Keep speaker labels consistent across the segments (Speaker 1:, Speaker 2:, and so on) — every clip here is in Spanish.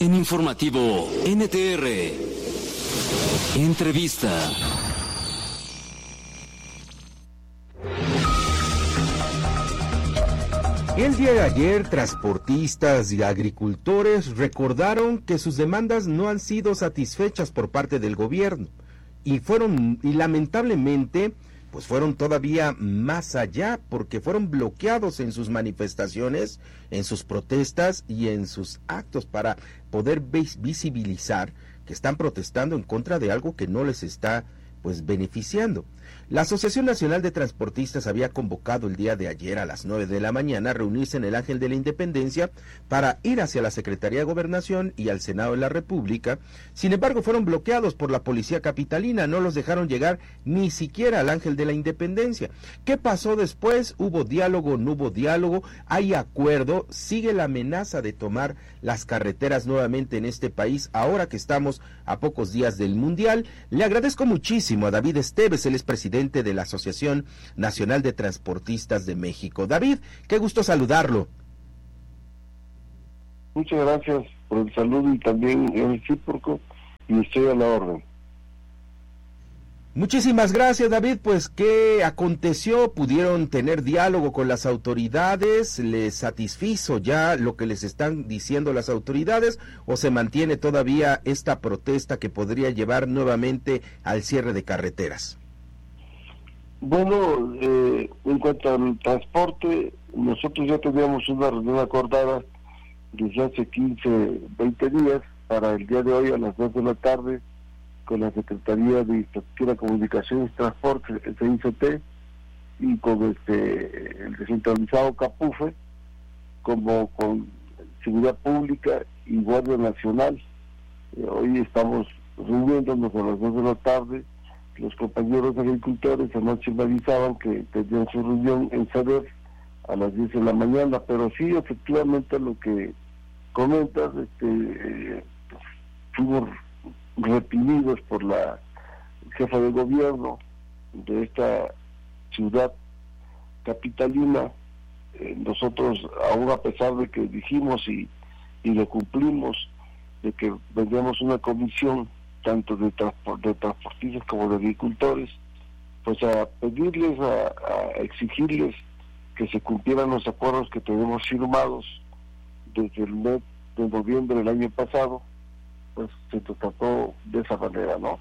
Speaker 1: En Informativo NTR. Entrevista.
Speaker 2: El día de ayer, transportistas y agricultores recordaron que sus demandas no han sido satisfechas por parte del gobierno y lamentablemente pues fueron todavía más allá, porque fueron bloqueados en sus manifestaciones, en sus protestas y en sus actos para poder visibilizar que están protestando en contra de algo que no les está pues beneficiando. La Asociación Nacional de Transportistas había convocado el día de ayer a las 9 de la mañana a reunirse en el Ángel de la Independencia para ir hacia la Secretaría de Gobernación y al Senado de la República. Sin embargo, fueron bloqueados por la policía capitalina, no los dejaron llegar ni siquiera al Ángel de la Independencia. ¿Qué pasó después? ¿Hubo diálogo? ¿No hubo diálogo? ¿Hay acuerdo? ¿Sigue la amenaza de tomar las carreteras nuevamente en este país ahora que estamos a pocos días del Mundial? Le agradezco muchísimo a David Esteves, él es presidente de la Asociación Nacional de Transportistas de México. David, qué gusto saludarlo.
Speaker 3: Muchas gracias por el saludo y también el recíproco, y estoy a la orden.
Speaker 2: Muchísimas gracias, David. Pues, ¿qué aconteció? ¿Pudieron tener diálogo con las autoridades? ¿Les satisfizo ya lo que les están diciendo las autoridades? ¿O se mantiene todavía esta protesta que podría llevar nuevamente al cierre de carreteras?
Speaker 3: Bueno, en cuanto al transporte, nosotros ya teníamos una reunión acordada desde hace 15, 20 días para el día de hoy a las 2 de la tarde con la Secretaría de Infraestructura, Comunicaciones y Transporte, el CICT, y con el descentralizado CAPUFE, como con Seguridad Pública y Guardia Nacional. Hoy estamos reuniéndonos a las 2 de la tarde. Los compañeros agricultores anoche me avisaban que tenían su reunión en Saber a las 10 de la mañana, pero sí, efectivamente, lo que comentas, fuimos reprimidos por la jefa de gobierno de esta ciudad capitalina. Nosotros, aún a pesar de que dijimos y lo cumplimos, de que vendríamos una comisión tanto de transportistas como de agricultores, pues a pedirles, a exigirles que se cumplieran los acuerdos que tenemos firmados desde el mes de noviembre del año pasado. Pues se trató de esa manera, ¿no?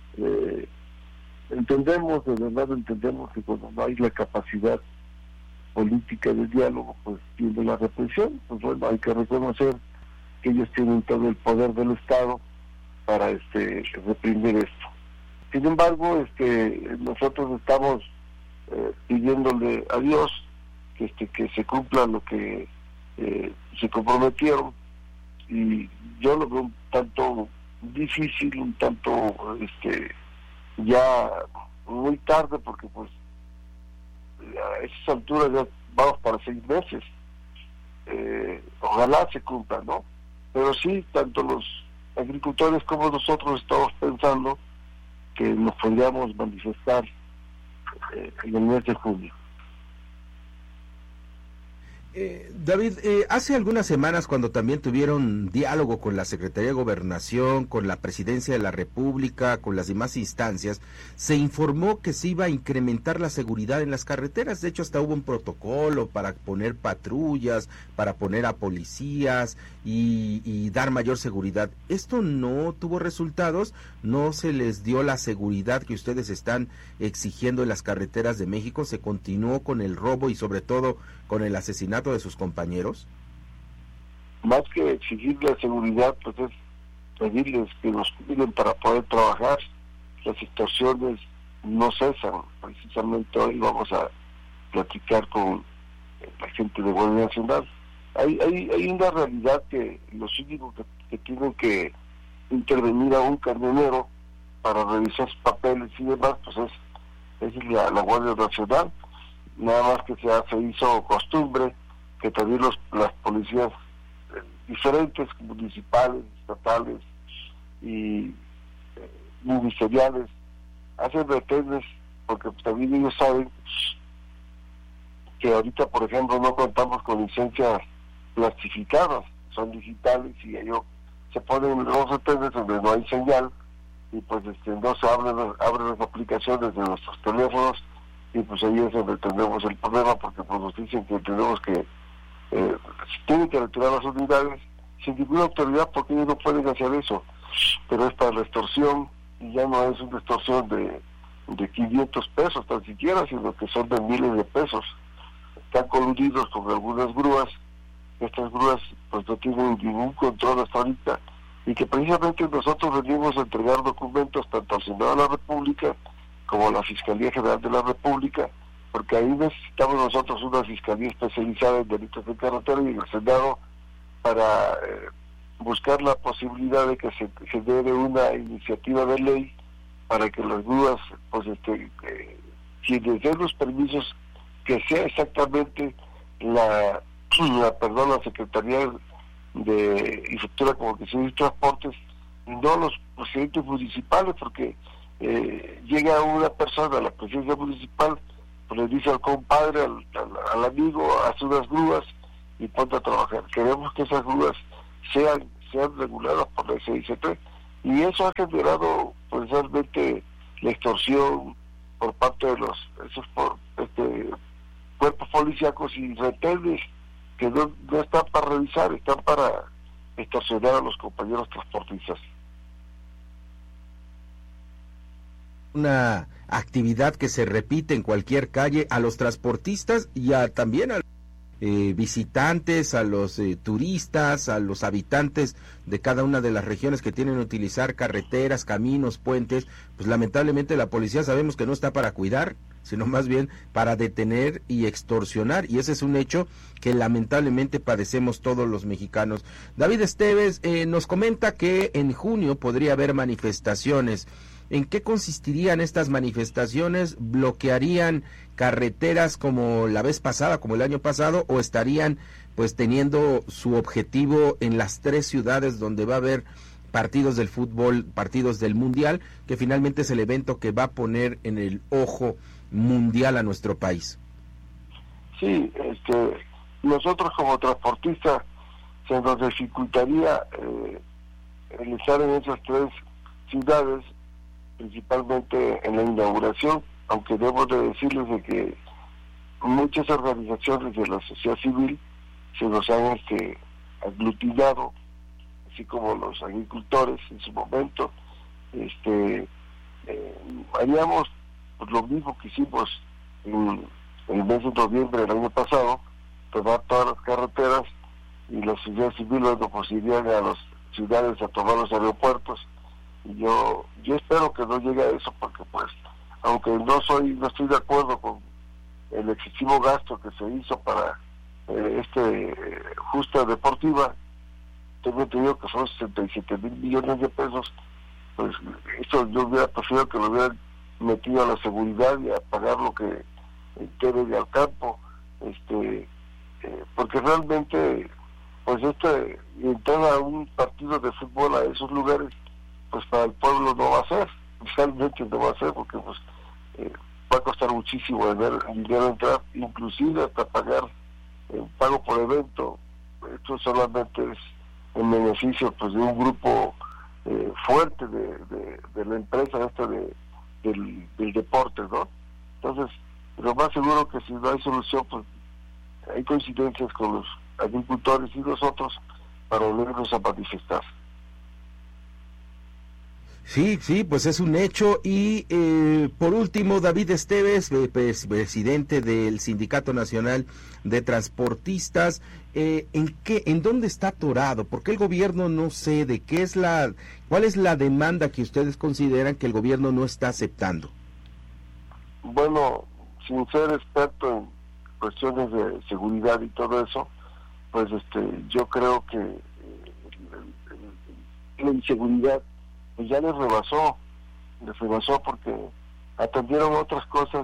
Speaker 3: Entendemos, de verdad entendemos que cuando no hay la capacidad política de diálogo, pues viene la represión. Pues bueno, hay que reconocer que ellos tienen todo el poder del Estado para reprimir esto. Sin embargo, nosotros estamos pidiéndole a Dios que se cumpla lo que se comprometieron, y yo lo veo un tanto difícil, un tanto ya muy tarde, porque pues a esas alturas ya vamos para 6 meses. Ojalá se cumpla, ¿no? Pero sí, tanto los agricultores como nosotros estamos pensando que nos podríamos manifestar en el mes de junio.
Speaker 2: David, hace algunas semanas, cuando también tuvieron diálogo con la Secretaría de Gobernación, con la Presidencia de la República, con las demás instancias, se informó que se iba a incrementar la seguridad en las carreteras. De hecho, hasta hubo un protocolo para poner patrullas, para poner a policías y dar mayor seguridad. Esto no tuvo resultados, no se les dio la seguridad que ustedes están exigiendo en las carreteras de México. Se continuó con el robo y sobre todo con el asesinato de sus compañeros.
Speaker 3: Más que exigir la seguridad, pues es pedirles que nos cuiden para poder trabajar. Las extorsiones no cesan. Precisamente hoy vamos a platicar con la gente de Guardia Nacional. Hay una realidad que los únicos que tienen que intervenir a un camionero para revisar sus papeles y demás, pues es la Guardia Nacional. Nada más que se hizo costumbre que también las policías diferentes, municipales, estatales y ministeriales, hacen retenes, porque también ellos saben que ahorita, por ejemplo, no contamos con licencias plastificadas, son digitales, y ello se ponen los retenes donde no hay señal y pues no se abren las aplicaciones de nuestros teléfonos y pues ahí es donde tenemos el problema, porque pues nos dicen que tenemos que tienen que retirar las unidades sin ninguna autoridad, porque ellos no pueden hacer eso, pero es para la extorsión, y ya no es una extorsión de 500 pesos tan siquiera, sino que son de miles de pesos. Están coludidos con algunas grúas. Estas grúas pues no tienen ningún control hasta ahorita, y que precisamente nosotros venimos a entregar documentos tanto al Senado de la República como a la Fiscalía General de la República, porque ahí necesitamos nosotros una fiscalía especializada en delitos de carretera, y en el Senado para buscar la posibilidad de que se genere una iniciativa de ley para que las grúas, pues quienes den los permisos, que sea exactamente la Secretaría de Infraestructura, Comunicaciones y Transportes, y no los presidentes municipales, porque llega una persona a la presidencia municipal, pues le dice al compadre, al amigo, hace unas grúas y ponte a trabajar. Queremos que esas grúas sean reguladas por la SICP, y eso ha generado pues realmente la extorsión por parte de cuerpos policíacos y retenes que no están para revisar, están para extorsionar a los compañeros transportistas.
Speaker 2: Una actividad que se repite en cualquier calle, a los transportistas y también a visitantes, a los turistas, a los habitantes de cada una de las regiones que tienen que utilizar carreteras, caminos, puentes. Pues lamentablemente la policía sabemos que no está para cuidar, sino más bien para detener y extorsionar, y ese es un hecho que lamentablemente padecemos todos los mexicanos. David Esteves nos comenta que en junio podría haber manifestaciones. ¿En qué consistirían estas manifestaciones? ¿Bloquearían carreteras como la vez pasada, como el año pasado, o estarían pues teniendo su objetivo en las 3 ciudades donde va a haber partidos del fútbol, partidos del mundial, que finalmente es el evento que va a poner en el ojo mundial a nuestro país?
Speaker 3: Sí, nosotros como transportistas se nos dificultaría el estar en esas 3 ciudades, principalmente en la inauguración, aunque debo de decirles de que muchas organizaciones de la sociedad civil se nos han aglutinado, así como los agricultores en su momento. Haríamos pues lo mismo que hicimos en el mes de noviembre del año pasado, tomar todas las carreteras, y la sociedad civil pues irían a las ciudades a tomar los aeropuertos. Y yo espero que no llegue a eso, porque pues aunque no estoy de acuerdo con el excesivo gasto que se hizo para justa deportiva, tengo entendido que son 67,000 millones de pesos, pues esto yo hubiera preferido que lo hubieran metido a la seguridad y a pagar lo que debe de al campo, porque realmente pues entrar a un partido de fútbol a esos lugares, pues para el pueblo no va a ser, realmente no va a ser, porque pues va a costar muchísimo dinero entrar, inclusive hasta pagar un pago por evento. Esto solamente es en beneficio pues de un grupo fuerte de la empresa del deporte, ¿no? Entonces, lo más seguro que si no hay solución, pues hay coincidencias con los agricultores y nosotros para volvernos a manifestar.
Speaker 2: Sí, pues es un hecho. Y por último, David Esteves, presidente del Sindicato Nacional de Transportistas, ¿en dónde está atorado? ¿Por qué el gobierno no cede? ¿Cuál es la demanda que ustedes consideran que el gobierno no está aceptando?
Speaker 3: Bueno, sin ser experto en cuestiones de seguridad y todo eso, pues yo creo que la inseguridad pues ya les rebasó porque atendieron otras cosas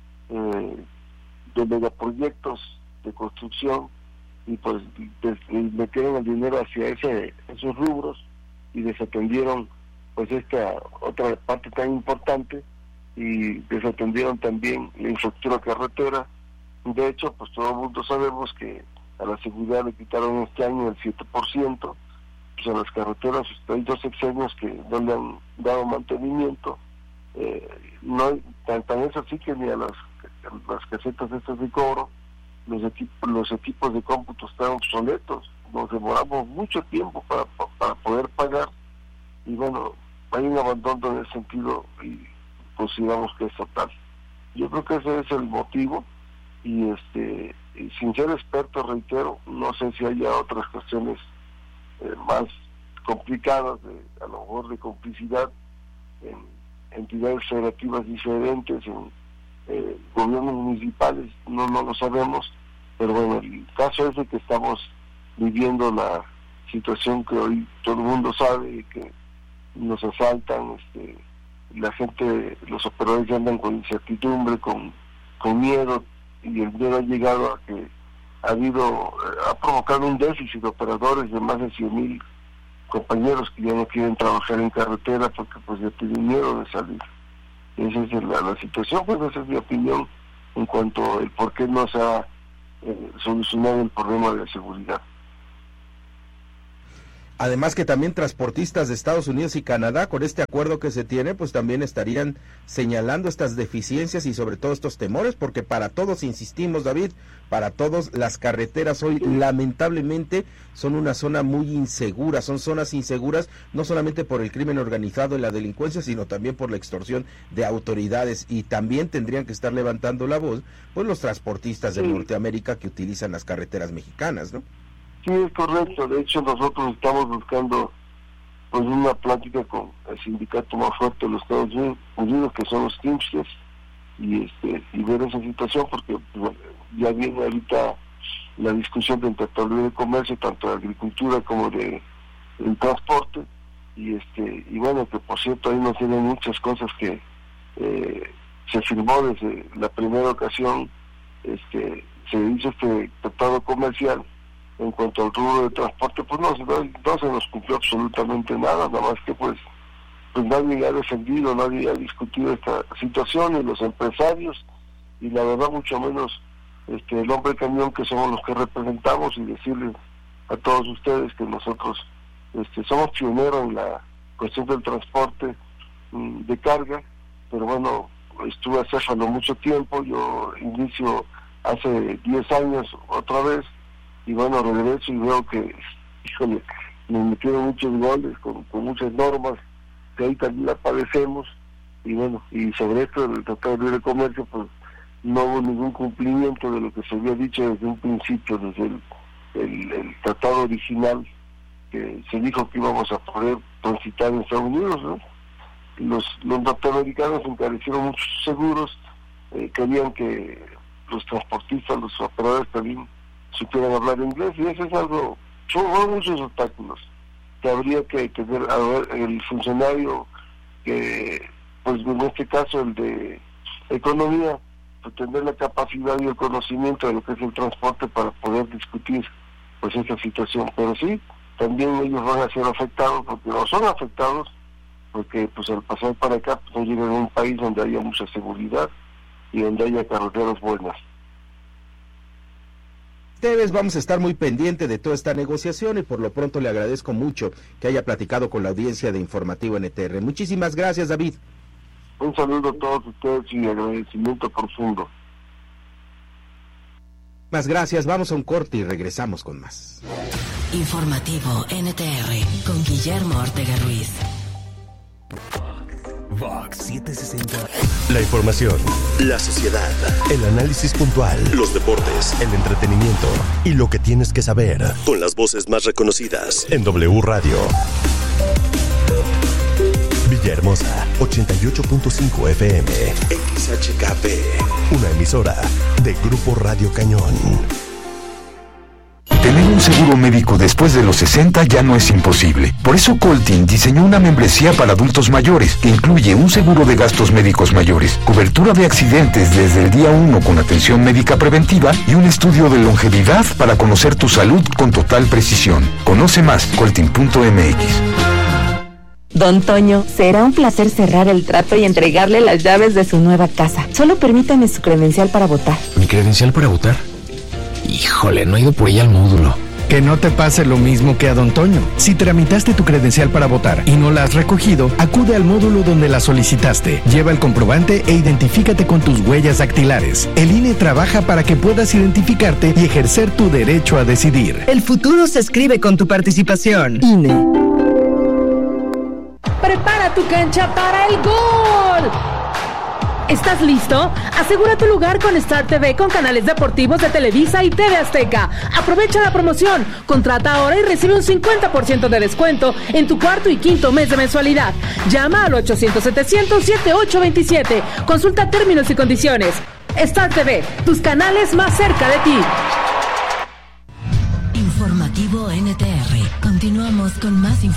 Speaker 3: de megaproyectos de construcción, y pues metieron el dinero hacia esos rubros, y desatendieron pues esta otra parte tan importante, y desatendieron también la infraestructura carretera. De hecho, pues todo el mundo sabemos que a la seguridad le quitaron este año el 7%, pues a las carreteras hay 2 sexenios que no le han dado mantenimiento, no tan es así que ni a las casetas estas de cobro los equipos de cómputo están obsoletos, nos demoramos mucho tiempo para poder pagar, y bueno, hay un abandono en ese sentido y consideramos que es total. Yo creo que ese es el motivo, y sin ser experto, reitero, no sé si haya otras cuestiones más complicadas, a lo mejor de complicidad en entidades federativas diferentes, en gobiernos municipales, no lo sabemos, pero bueno, el caso es de que estamos viviendo la situación que hoy todo el mundo sabe, que nos asaltan, la gente, los operadores andan con incertidumbre, con miedo, y el miedo ha llegado a que ha provocado un déficit de operadores de más de 100,000 compañeros que ya no quieren trabajar en carretera porque pues ya tienen miedo de salir. Esa es la situación, pues esa es mi opinión en cuanto al por qué no se ha solucionado el problema de la seguridad.
Speaker 2: Además que también transportistas de Estados Unidos y Canadá, con este acuerdo que se tiene, pues también estarían señalando estas deficiencias y sobre todo estos temores, porque para todos, insistimos, David, para todos las carreteras hoy lamentablemente son una zona muy insegura, son zonas inseguras no solamente por el crimen organizado y la delincuencia, sino también por la extorsión de autoridades, y también tendrían que estar levantando la voz pues los transportistas de Norteamérica que utilizan las carreteras mexicanas, ¿no?
Speaker 3: Sí, es correcto. De hecho, nosotros estamos buscando pues una plática con el sindicato más fuerte de los Estados Unidos, que son los Teamsters, y ver esa situación, porque bueno, ya viene ahorita la discusión del Tratado de Libre Comercio, tanto de agricultura como de transporte, y bueno, que por cierto ahí nos tienen muchas cosas que se firmó desde la primera ocasión, se hizo este tratado comercial. En cuanto al rubro de transporte, pues no se nos cumplió absolutamente nada más que pues nadie ha defendido, nadie ha discutido esta situación, y los empresarios, y la verdad mucho menos el hombre camión, que somos los que representamos, y decirles a todos ustedes que nosotros somos pioneros en la cuestión del transporte de carga, pero bueno, estuve acéfalo mucho tiempo, yo inicio hace 10 años otra vez, y bueno, regreso y veo que, híjole, nos metieron muchos goles con muchas normas que ahí también la padecemos, y bueno, y sobre esto del Tratado de Libre Comercio, pues no hubo ningún cumplimiento de lo que se había dicho desde un principio, desde el tratado original, que se dijo que íbamos a poder transitar en Estados Unidos, ¿no? Los norteamericanos encarecieron muchos seguros, querían que los transportistas, los operadores también supieran hablar inglés, y eso es algo, son muchos obstáculos que habría que tener. A ver, el funcionario que, pues en este caso el de economía, pues tener la capacidad y el conocimiento de lo que es el transporte para poder discutir pues esta situación. Pero sí, también ellos van a ser afectados, porque no son afectados, porque pues al pasar para acá pues no llegan a un país donde haya mucha seguridad y donde haya carreteras buenas.
Speaker 2: Vamos a estar muy pendiente de toda esta negociación, y por lo pronto le agradezco mucho que haya platicado con la audiencia de Informativo NTR. Muchísimas gracias, David.
Speaker 3: Un saludo a todos ustedes y agradecimiento profundo.
Speaker 2: Más gracias, vamos a un corte y regresamos con más.
Speaker 4: Informativo NTR con Guillermo Ortega Ruiz.
Speaker 5: Vox 760. La información, la sociedad, el análisis puntual, los deportes, el entretenimiento y lo que tienes que saber, con las voces más reconocidas en W Radio. Villahermosa, 88.5 FM, XHKP, una emisora de Grupo Radio Cañón.
Speaker 6: Tener un seguro médico después de los 60 ya no es imposible. Por eso Coltin diseñó una membresía para adultos mayores que incluye un seguro de gastos médicos mayores, cobertura de accidentes desde el día 1 con atención médica preventiva y un estudio de longevidad para conocer tu salud con total precisión. Conoce más, coltin.mx.
Speaker 7: Don Toño, será un placer cerrar el trato y entregarle las llaves de su nueva casa. Solo permítame su credencial para votar.
Speaker 8: ¿Mi credencial para votar? Híjole, no he ido por ella al módulo. Que no te pase lo mismo que a don Toño. Si tramitaste tu credencial para votar y no la has recogido, acude al módulo donde la solicitaste. Lleva el comprobante e identifícate con tus huellas dactilares. El INE trabaja para que puedas identificarte y ejercer tu derecho a decidir.
Speaker 9: El futuro se escribe con tu participación.
Speaker 7: INE.
Speaker 10: Prepara tu cancha para el gol. ¿Estás listo? Asegura tu lugar con Star TV con canales deportivos de Televisa y TV Azteca. Aprovecha la promoción. Contrata ahora y recibe un 50% de descuento en tu cuarto y quinto mes de mensualidad. Llama al 800-700-7827. Consulta términos y condiciones. Star TV, tus canales más cerca de ti.
Speaker 4: Informativo NTR. Continuamos con más información.